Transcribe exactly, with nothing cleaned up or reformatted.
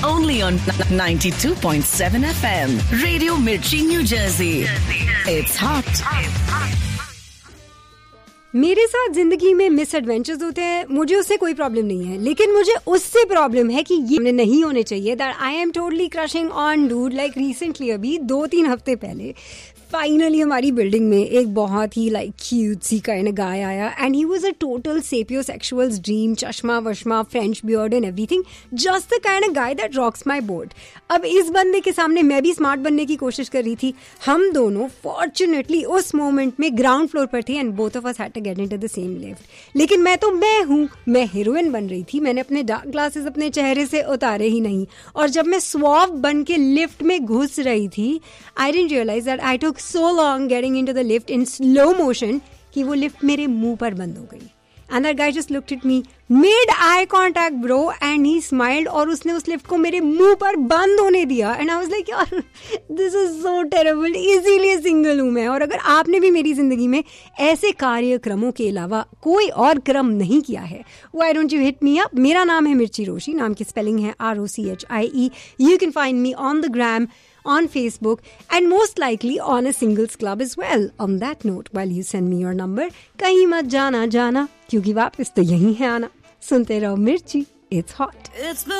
only on ninety-two point seven F M. Radio Mirchi, New Jersey. It's hot. मेरे साथ जिंदगी में miss adventures होते हैं, मुझे उससे कोई प्रॉब्लम नहीं है, लेकिन मुझे उससे प्रॉब्लम है कि ये नहीं होने चाहिए that I am totally crushing on dude. Like recently, अभी दो तीन हफ्ते पहले फाइनली हमारी बिल्डिंग में एक बहुत ही लाइक क्यूटसी काइंड गाय आया and he was a total सेपियोसेक्सुअल्स dream. चश्मा वश्मा, French beard and everything, just the kind of guy that rocks my boat. अब इस बंदे के सामने मैं भी स्मार्ट बनने की कोशिश कर रही थी. हम दोनों फॉर्चुनेटली उस मोमेंट में ग्राउंड फ्लोर पर थे and both of us had to get into the same lift. लेकिन मैं तो मैं हूँ, मैं हीरोइन बन रही थी. मैंने अपने डार्क ग्लासेस अपने चेहरे से उतारे ही नहीं, और जब मैं स्वॉब बन के लिफ्ट में घुस रही थी, I didn't realise that I took so long getting into the lift in slow motion कि वो लिफ्ट मेरे मुंह पर बंद हो गई. And that guy just looked at me, made eye contact bro, and he smiled, और उसने उस लिफ्ट को मेरे मुंह पर बंद होने दिया. And I was like, यार this is so terrible. इसीलिए सिंगल हूँ मैं. और अगर आपने भी मेरी जिंदगी में ऐसे कार्यक्रमों के अलावा कोई और क्रम नहीं किया है, why don't you hit me up? मेरा नाम है मिर्ची रोशी, नाम की स्पेलिंग है R O C H I E. You can find me on the gram, on Facebook, and most likely on a singles club as well. On that note, while you send me your number, कहीं मत जाना जाना, क्योंकि वापस तो यहीं है आना. सुनते रहो मिर्ची, it's hot. It's